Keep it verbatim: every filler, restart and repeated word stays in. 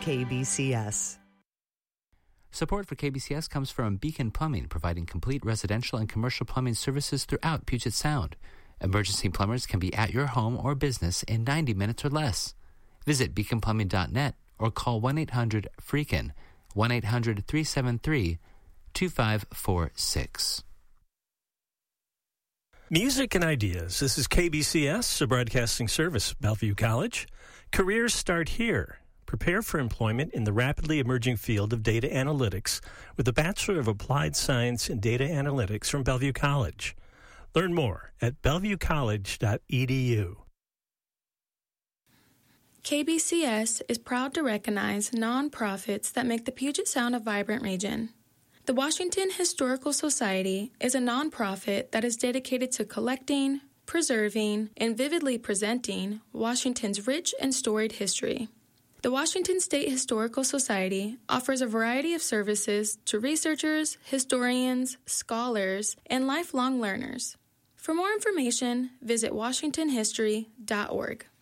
K B C S. Support for K B C S comes from Beacon Plumbing, providing complete residential and commercial plumbing services throughout Puget Sound. Emergency plumbers can be at your home or business in ninety minutes or less. Visit beacon plumbing dot net or call one eight hundred freakin', one eight hundred three seven three two five four six. Music and Ideas. This is K B C S, a broadcasting service, Bellevue College. Careers start here. Prepare for employment in the rapidly emerging field of data analytics with a Bachelor of Applied Science in Data Analytics from Bellevue College. Learn more at bellevue college dot e d u. K B C S is proud to recognize nonprofits that make the Puget Sound a vibrant region. The Washington Historical Society is a nonprofit that is dedicated to collecting, preserving, and vividly presenting Washington's rich and storied history. The Washington State Historical Society offers a variety of services to researchers, historians, scholars, and lifelong learners. For more information, visit washington history dot org.